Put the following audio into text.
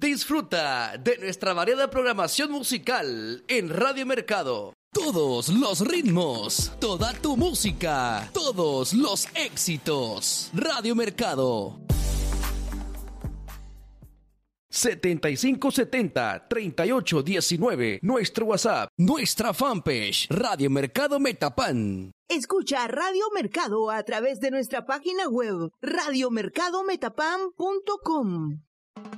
Disfruta de nuestra variada programación musical en Radio Mercado. Todos los ritmos, toda tu música, todos los éxitos. Radio Mercado. 7570-3819, nuestro WhatsApp, nuestra fanpage, Radio Mercado Metapán. Escucha Radio Mercado a través de nuestra página web, radiomercadometapan.com.